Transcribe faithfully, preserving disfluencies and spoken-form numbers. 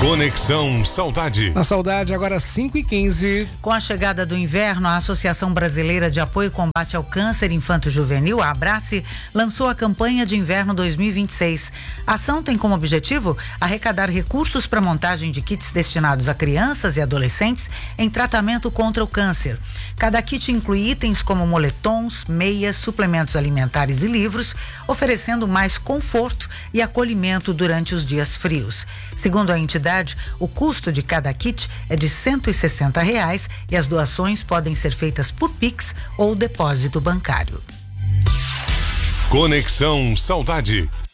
Conexão Saudade. Na Saudade, agora cinco e quinze. Com a chegada do inverno, a Associação Brasileira de Apoio e Combate ao Câncer Infanto-Juvenil, a Abrace, lançou a campanha de inverno dois mil e vinte e seis. A ação tem como objetivo arrecadar recursos para a montagem de kits destinados a crianças e adolescentes em tratamento contra o câncer. Cada kit inclui itens como moletons, meias, suplementos alimentares e livros, oferecendo mais conforto e acolhimento durante os dias frios. Segundo a entidade, o custo de cada kit é de cento e sessenta reais e as doações podem ser feitas por Pix ou depósito bancário. Conexão Saudade.